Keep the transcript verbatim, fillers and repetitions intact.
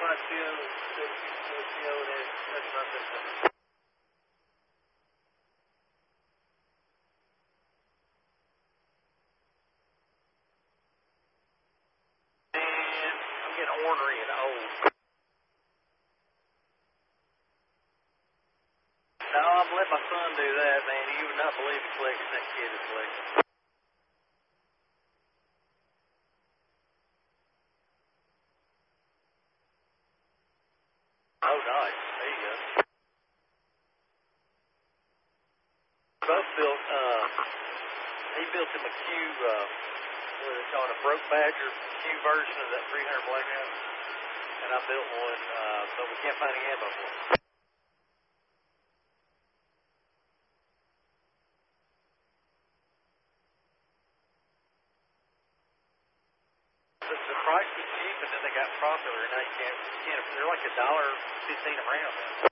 five two zero, seven two four zero, that's not this one. And I'm getting ornery and old. No, I'm letting my son do that, man. You would not believe the collection that kid is collecting. Oh, nice. There you go. Both built, uh, he built him a Q, uh, what do they call it, a broke badger Q version of that three hundred Blackout. And I built one, uh, but we can't find any ammo for it. The, the price was cheap, and then they got popular, and now you can't, you can't, they're like a dollar fifteen a round now.